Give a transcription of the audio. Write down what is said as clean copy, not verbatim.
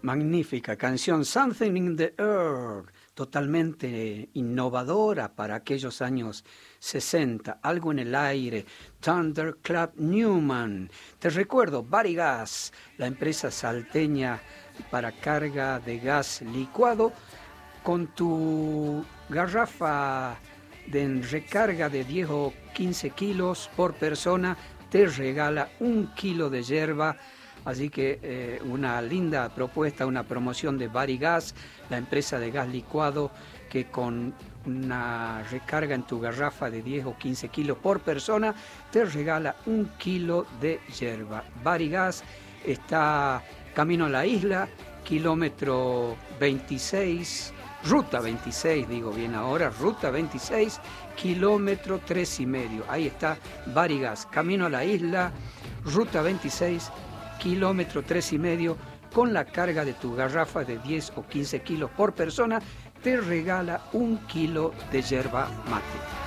Magnífica canción, Something in the Air, totalmente innovadora para aquellos años 60, algo en el aire, Thunderclap Newman. Te recuerdo, Bari Gas, la empresa salteña para carga de gas licuado, con tu garrafa de recarga de 10 o 15 kilos por persona, te regala 1 kilo de yerba. Así que una linda propuesta, una promoción de Bari Gas, la empresa de gas licuado, que con una recarga en tu garrafa de 10 o 15 kilos por persona, te regala 1 kilo de yerba. Bari Gas está camino a la isla, kilómetro 26, ruta 26, digo bien ahora, ruta 26, kilómetro 3,5. Ahí está Bari Gas, camino a la isla, ruta 26, kilómetro 3,5, con la carga de tu garrafa de 10 o 15 kilos por persona, te regala 1 kilo de yerba mate.